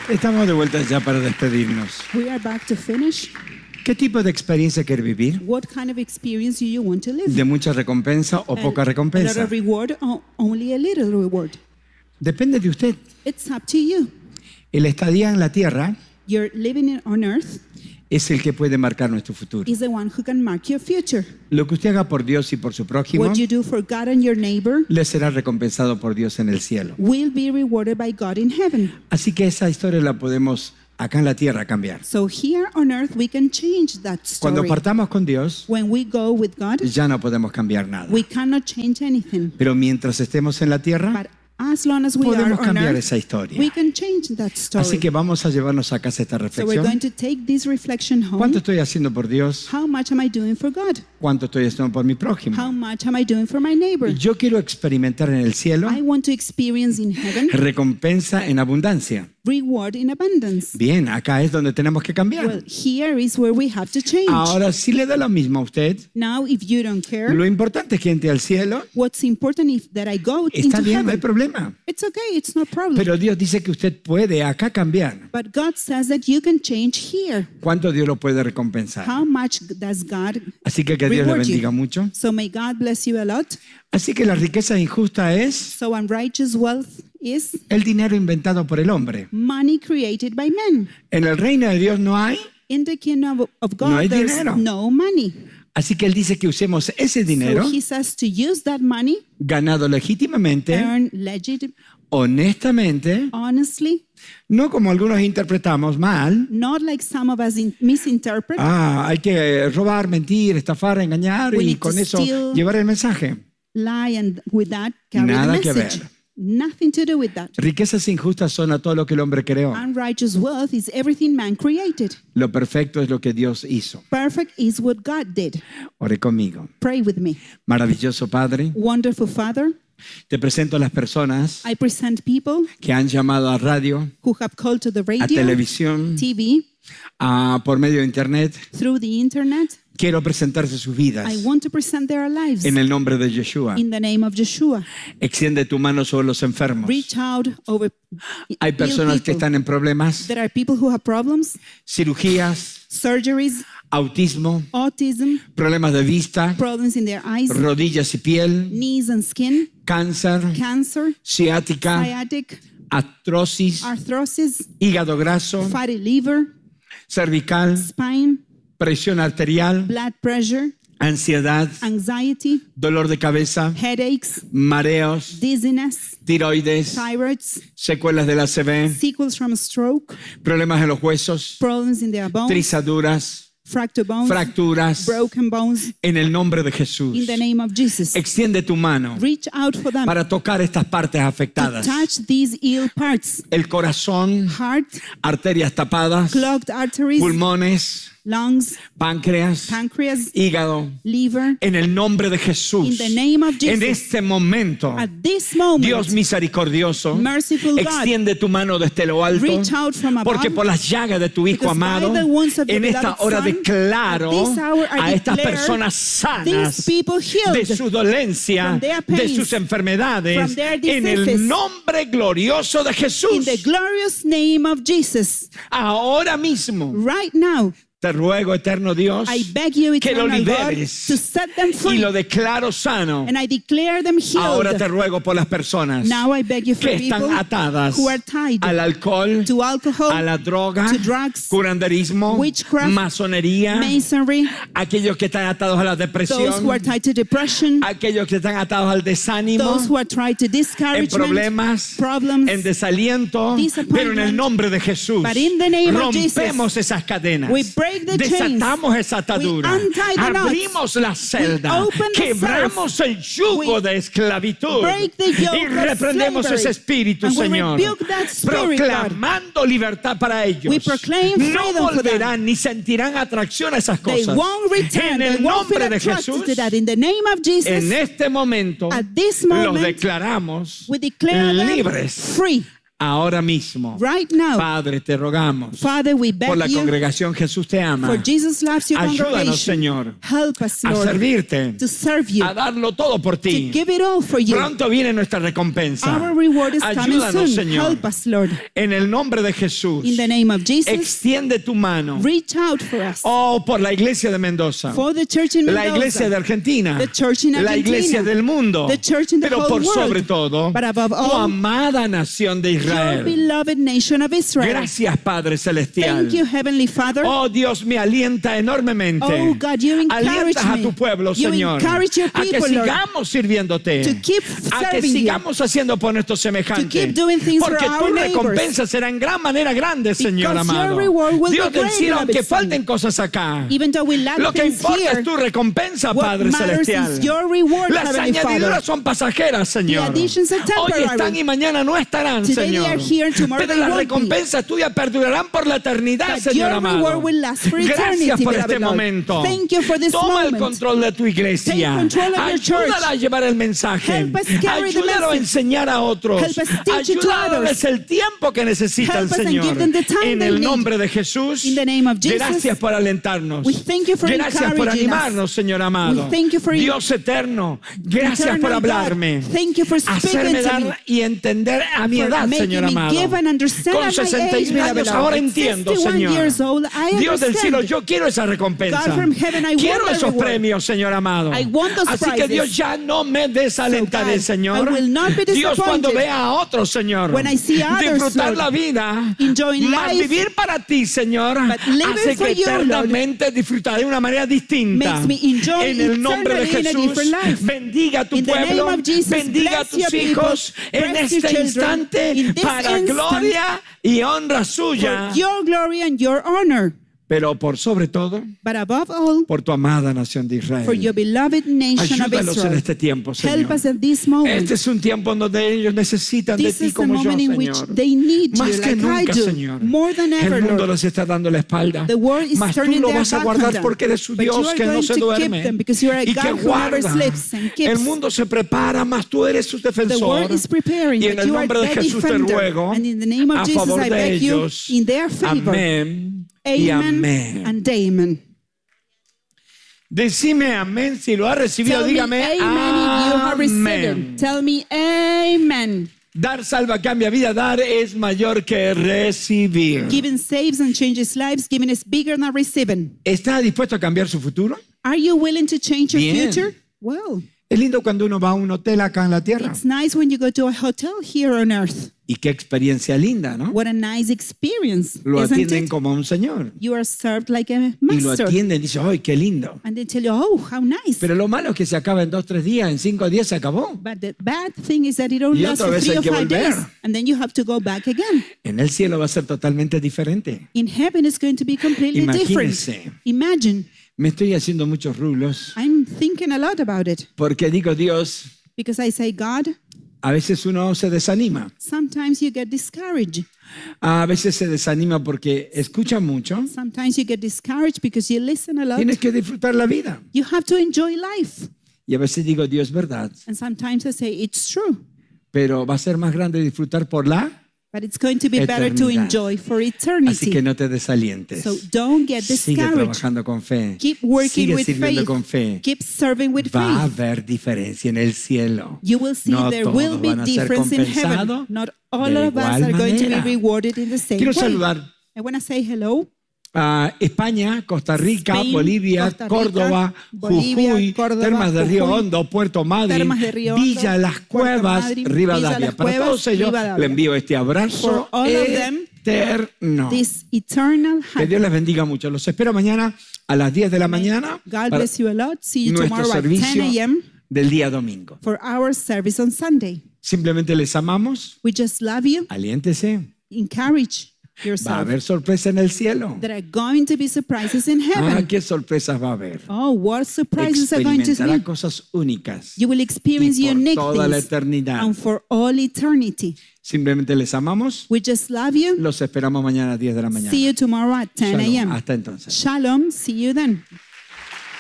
Estamos de vuelta ya para despedirnos. We are back to finish. ¿Qué tipo de experiencia quiere vivir? What kind of experience do you want to live? ¿De mucha recompensa o poca A lot recompensa? of reward or only a little reward? Depende de usted. It's up to you. El estadía en la tierra You're living on earth es el que puede marcar nuestro futuro. is the one who can mark your future. Lo que usted haga por Dios y por su prójimo What you do for God and your neighbor le será recompensado por Dios en el cielo. will be rewarded by God in heaven. Así que esa historia la podemos acá en la tierra cambiar. So here on earth we can change that Cuando story. partamos con Dios, When we go with God, ya no podemos cambiar nada. we cannot change anything. Pero mientras estemos en la tierra, But as long as we are podemos on cambiar earth, esa historia. we can change that story. Así que vamos a llevarnos a casa esta So we're going reflexión. to take this reflection home. ¿Cuánto estoy haciendo por Dios? How much am I doing for God? ¿Cuánto estoy haciendo por mi How prójimo? much am I doing for my neighbor? Yo quiero experimentar en el cielo I want to experience in heaven recompensa en abundancia. reward in abundance. Bien, acá es donde tenemos que Well, cambiar. here is where we have to change. Ahora, si le da lo mismo a usted, Now, if you don't care, lo importante es que entre al cielo. what's important is that I go Está into bien, no hay heaven. problema. It's okay, it's no problem. Pero Dios dice que usted puede acá cambiar. But God says that you can change here. ¿Cuánto Dios lo puede recompensar? How much does God Así que Dios le reward bendiga you? mucho. So may God bless you a lot. Así que la riqueza injusta es So unrighteous wealth is el dinero inventado por el hombre. money created by men. En el reino de Dios no hay. In the kingdom of God, No hay there's dinero. no money. Así que Él dice que usemos ese dinero So he says to use that money, ganado legítimamente, earn legit, honestamente, honestly, no como algunos interpretamos mal. not like some of us misinterpret. Hay que robar, mentir, estafar, engañar We y need con to eso steal. llevar el mensaje. Lie and with that carry Nada the que message. ver. Nothing to do with that. Riquezas injustas son a todo lo que el hombre creó. Unrighteous wealth is everything man created. Lo perfecto es lo que Dios hizo. Perfect is what God did. Ore conmigo. Pray with me. Maravilloso Padre, Wonderful Father, te presento a las personas I present people que han llamado a radio, who have called to the a radio, televisión, TV, por medio de internet. through the internet. Quiero presentarse sus vidas I want to present their lives en el nombre de Yeshua. in the name of Yeshua. Extiende tu mano sobre los enfermos. Reach out over Hay ill personas que people. están en problemas, There are people who have problems, cirugías, surgeries, autismo, autism, problemas de vista, problems in their eyes, rodillas y piel, knees and skin, cáncer, cancer, ciática, sciatic, artrosis, arthrosis, hígado graso, fatty liver, cervical, spine, presión arterial, blood pressure, ansiedad, anxiety, dolor de cabeza, headaches, mareos, dizziness, tiroides, thyroids, secuelas del ACV, sequels from a stroke, problemas en los huesos, problems in their bones, trizaduras, fractured bones, fracturas, broken bones, en el nombre de Jesús. in the name of Jesus. Extiende tu mano Reach out for them para tocar estas partes to afectadas. touch these ill parts, El corazón, heart, arterias tapadas, clogged arteries, pulmones, lungs, páncreas, pancreas, hígado. liver. En el nombre de Jesús. In the name of En Jesus. este momento, At this moment, Dios misericordioso, Merciful God, extiende tu mano desde lo alto, reach out from above, porque por las llagas de tu Hijo because by amado, the wounds of the en esta beloved hora Son, declaro at this hour I a estas declare personas sanas these people healed de su dolencia, from their de pains, sus enfermedades, from their en el diseases, nombre glorioso de in Jesús. the glorious name of Jesus. Ahora mismo, Right now, te ruego, eterno Dios, I beg you, que lo eternal God, liberes to set them y free. lo declaro sano. And I declare them healed. Ahora te ruego por las personas Now I beg you for que están people atadas who are tied al alcohol, to alcohol, a la droga, to drugs, curanderismo, witchcraft, masonería, masonry, aquellos que están atados a la those who depresión, are tied to depression, aquellos que están atados al desánimo, those who are tied to en discouragement, problemas, problems, en desaliento, disappointment. pero en el nombre de Jesús But in the name of rompemos Jesus, esas cadenas, we break the chains. desatamos esa atadura, We untie the knots. abrimos la celda, We open the quebramos el yugo We de esclavitud break the yoke y of reprendemos slavery. ese espíritu, And we Señor, rebuke that spirit, God. proclamando libertad para ellos. We proclaim No freedom for them. volverán ni sentirán atracción a esas They cosas. won't En return. They el won't feel nombre de attracted Jesús, to that. In the name of Jesus, en este momento at this los moment, declaramos we declare them libres. free. ahora mismo. Right now, Padre, te rogamos Father, we beg por la you, congregación Jesús te ama. for Jesus loves your Ayúdanos, congregation. Señor, Help us, a Lord, servirte, to serve you, a darlo todo por to ti. give it all for you. Pronto viene nuestra recompensa. Our reward is coming Ayúdanos, soon. Señor. Help us, Lord. En el nombre de Jesús, In the name of Jesus, extiende tu mano. reach out for us. Oh, por la iglesia de Mendoza, For the church in la iglesia de Mendoza, Argentina, the church in la Argentina, iglesia del mundo, the church in the pero whole por world, sobre todo, but above tu all, amada nación de your Israel. beloved nation of Israel. Gracias, Padre Celestial. Thank you, Heavenly Father. Oh, Dios, me alienta enormemente. Oh, God, you encourage Alientas a me. tu pueblo, You Señor, encourage your a que people, Lord, sigamos sirviéndote, to keep a que serving you, sigamos haciendo por nuestros to semejantes, keep doing things for porque our tu neighbors. recompensa será en gran manera grande, Señor Because amado. your reward will Dios be del great, cielo, beloved aunque son. falten cosas acá, Even though we lack lo que things importa here, es tu recompensa, what Padre matters Celestial. is your reward, Las Heavenly Father. añadiduras son pasajeras, Señor. The additions are Hoy temporary. están y mañana no estarán, Today they Señor. are here, tomorrow Pero they las won't be. recompensas tuyas perdurarán por la eternidad, But Señor your amado. reward will last for Gracias eternity, por beloved este Lord. momento. Thank you for this Toma el moment. control de tu iglesia. Take control of your church. Ayúdala a llevar el mensaje. Help us carry the Ayúdalo a message. enseñar a otros. Help us teach it to Ayúdalo a darles others. el tiempo que necesita Help el us and Señor. give them the time En they el need. nombre de Jesús. In the name of Jesus, Gracias por alentarnos. we thank you for Gracias por encouraging animarnos, us. Señor amado. We thank you for Dios eterno, gracias por Eternal hablarme. God, thank you for speaking Hacerme to me. dar y entender a mi For edad, making Señor me amado. give and understand Con at my 61 age, beloved años Lord. ahora At entiendo, 61 Señor. years old, I Dios del understand. cielo, yo quiero esa recompensa. God from heaven, I Quiero want the esos reward. premios, Señor amado. I want those Así que prizes. Dios, ya no me desalentaré, So, God, Señor. I will not be Dios, cuando disappointed. vea a otros, Señor, When I see others, disfrutar Lord, la vida, enjoying más life, vivir para ti, Señor, but living hace for que you, Lord, eternamente disfrutaré de una manera distinta. makes me enjoy En el nombre de eternally in a Jesús, different life. bendiga a tu In the pueblo, name of Jesus, bendiga a bless tus your people, hijos en bless your este children, instante in this para instant, gloria y honra suya, for your glory and your honor. pero por sobre todo, But above all, por tu amada nación de for your Israel. beloved nation of Ayúdalos en Israel. este tiempo, Help Señor. us at this moment. Este es un tiempo en donde ellos necesitan de This ti is the como yo, moment in which Señor. they need you, Más que like I nunca, do, Señor. more than El ever, mundo Lord. les está dando la espalda. The world is Mas tú turning lo their vas a back on guardar them. porque eres un But you Dios are que no going se to duerme keep them because you are a y que God who never guarda. sleeps and keeps. El mundo se prepara, mas tú eres su The defensor. world is preparing, Y en but el you are nombre de their Jesús te defender. ruego And in the name of a Jesus, favor I de beg you, ellos. in their favor. Amén y Amen amén. and amen. Decime amén si lo has recibido. Tell me Dígame amen if you have received amén. it. Tell me amen. Dar salva, cambia vida. Dar es mayor que recibir. Giving saves and changes lives. Giving is bigger than receiving. ¿Está dispuesto a cambiar su futuro? Are you willing to change your Bien. future? Well, Es lindo cuando uno va a un hotel acá en la tierra. it's nice when you go to a hotel here on earth. Y qué experiencia linda, ¿no? What a nice experience, Lo isn't atienden it? como a un señor. You are served like a Y lo master. atienden y dicen, ¡ay, qué lindo! And they tell you, oh, how nice. Pero lo malo es que se acaba en 2, 3 días, en 5 días se acabó. But the bad thing is that it only Y lasts otra for vez 3 hay or que 5 volver. days. And then you have to go back again. En el cielo va a ser totalmente diferente. In heaven, it's going to be completely Imagínense. different. Imagine. Me estoy haciendo muchos rulos I'm thinking a lot about it porque digo, Dios, because I say, God, a veces uno se desanima. sometimes you get discouraged. A veces se desanima porque escucha mucho. Sometimes you get discouraged because you listen a lot. Tienes que disfrutar la vida. You have to enjoy life. Y a veces digo, Dios, verdad. And sometimes I say, it's true. Pero va a ser más grande disfrutar por la. But it's going to be better to Eternidad. enjoy for Así eternity. que no te desalientes. So don't get Sigue discouraged. trabajando con fe. Keep working Sigue with sirviendo faith. con fe. Keep serving with Va a faith. haber diferencia en el cielo. You will see No there todos will be van a ser difference in heaven. compensados Not all de of us igual are going to be manera. rewarded in the same Quiero way. saludar I want to say hello. a España, Costa Rica, Spain, Bolivia, Costa Rica, Córdoba, Bolivia, Jujuy, Córdoba, Termas de Río Jujuy, Hondo, Puerto Madryn, Termas de Río Hondo, Villa Las Puerto Cuevas, Madryn, Rivadavia. Villa Las Para Cuevas, todos ellos Rivadavia. le envío este abrazo For all of them, eterno. This eternal Que happiness. Dios les bendiga mucho. Los espero mañana a las 10 de la mañana God para bless you a lot. See you nuestro tomorrow at 10 servicio a.m. del día domingo. for our service on Sunday. Simplemente les amamos. We just love you. Aliéntese. Encourage Va a yourself. haber sorpresa en el cielo. There are going to be surprises in Ah, heaven. qué sorpresas va a haber. Oh, what surprises are going to Experimentará be. cosas únicas. You will experience Y por unique toda la things. eternidad. And for all eternity. Simplemente les amamos. We just love you. Los esperamos mañana a 10 de la mañana. See you tomorrow at 10 Shalom. a.m. Hasta entonces. Shalom. See you then.